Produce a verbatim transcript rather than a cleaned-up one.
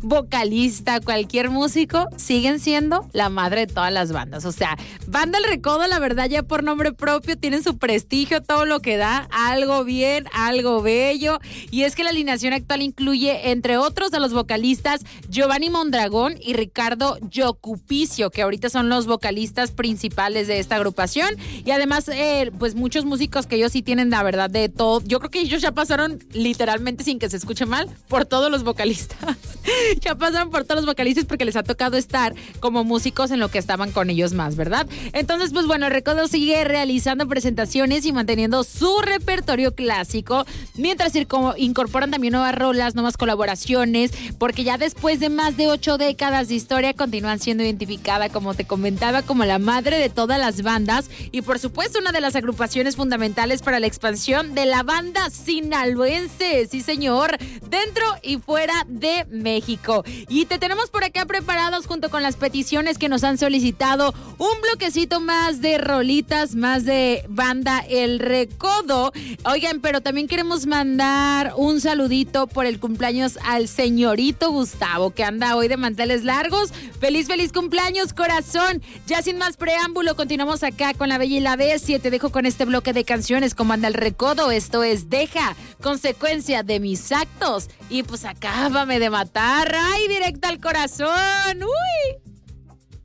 vocalista, cualquier músico, siguen siendo la madre de todas las bandas. O sea, Banda El Recodo, la verdad, ya por nombre propio, tienen su prestigio, todo lo que da, algo bien, algo bello. Y es que la alineación actual incluye, entre otros, a los vocalistas Giovanni Mondragón y Ricardo Yocupicio, que ahorita son los vocalistas principales de esta agrupación. Y además, eh, pues muchos músicos que ellos sí tienen, la verdad, de todo. Yo creo que ellos ya pasaron, literalmente, sin que se escuche mal, por todos los vocalistas. Ya pasaron por todos los vocalistas porque les ha tocado estar como músicos en lo que estaban con ellos más, ¿verdad? Entonces, pues bueno, el Recodo sigue realizando presentaciones y manteniendo su repertorio clásico, mientras incorporan también nuevas rolas, nuevas colaboraciones, porque ya después de más de ocho décadas de historia continúan siendo identificada, como te comentaba, como la madre de todas las bandas y por supuesto una de las agrupaciones fundamentales para la expansión de la banda sinaloense, sí señor, dentro y fuera de México. Y te tenemos por acá preparados junto con las peticiones que nos han solicitado un bloquecito más de rolitas, más de Banda El Recodo. Oigan, pero también queremos mandar un saludito por el cumpleaños al señorito Gustavo, que anda hoy de manteles largos. Feliz, feliz cumpleaños, corazón. Ya sin más preámbulo, continuamos acá con La Bella y la Bestia. Te dejo con este bloque de canciones con Banda El Recodo. Esto es Deja, consecuencia de mis actos. Y pues acábame de matar. ¡Ay, directa al corazón! ¡Uy!